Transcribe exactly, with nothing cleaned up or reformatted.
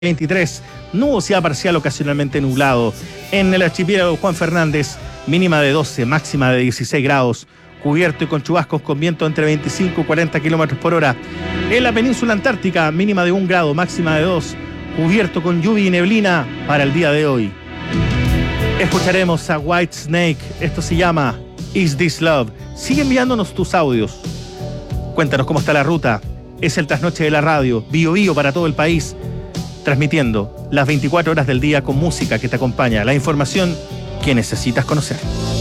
veintitrés, nubosidad parcial ocasionalmente nublado. En el archipiélago Juan Fernández, mínima de doce, máxima de dieciséis grados, cubierto y con chubascos con viento entre veinticinco y cuarenta kilómetros por hora. En la península antártica, mínima de un grado, máxima de dos, cubierto con lluvia y neblina para el día de hoy. Escucharemos a Whitesnake, esto se llama Is This Love. Sigue enviándonos tus audios. Cuéntanos cómo está la ruta. Es el trasnoche de la radio, Bio Bio para todo el país, transmitiendo las veinticuatro horas del día con música que te acompaña, la información que necesitas conocer.